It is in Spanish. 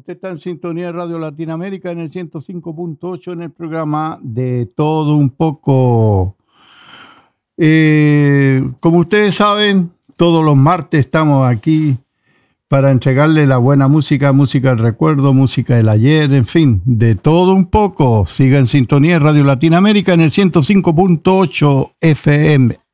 Usted está en sintonía de Radio Latinoamérica en el 105.8 en el programa de Todo Un Poco. Como ustedes saben, todos los martes estamos aquí para entregarle la buena música, música del recuerdo, música del ayer, en fin, de todo un poco. Siga en sintonía de Radio Latinoamérica en el 105.8 FM.